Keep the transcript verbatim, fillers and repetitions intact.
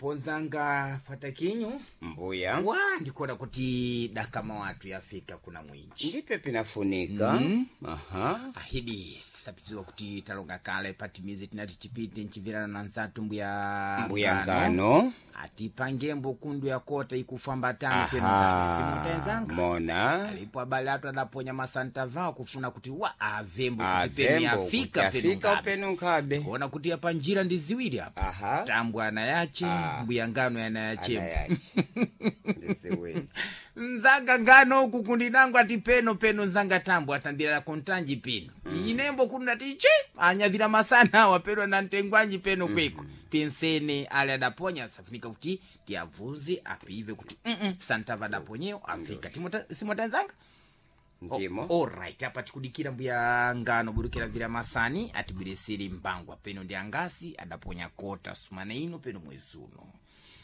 ponzanga fatakinyu mbuya wa ndikona kuti dakama watu yafika kuna mwinji ndipe pinafunika mm. aha ahidi sapiziwa kuti talonga kale patimizi tinati tipite nchivirana na nzatu mbuya mbuya ngano ati pangembo kundu ya kota ikufamba tani kwenu simutenzanga mona alipo abali atu adaponya masanta vao kufuna kuti wa avembo A kuti penu yafika penu nkabe kuona kuti hapa njira ndi ziwiri hapa aha tambwa na yache mbuya ngano yana yache ndisewe nzanga ngano kukundi nangu ati peno peno nzanga tambwa atambira kontanji pino mm. inembo kuna tiche anyavira masana wapero na ntengwanji peno mm. kweko pensene ale adaponya safunika kuti tiavuzi apive kuti mm -mm, santa vadaponyeo afika timota simota nzanga ndimo oh, alright hapa tikudikira mbuya ngano burukira vira masani atibiresiri mbangwa peno ndi angasi adaponya kota sumana ino peno mwezuno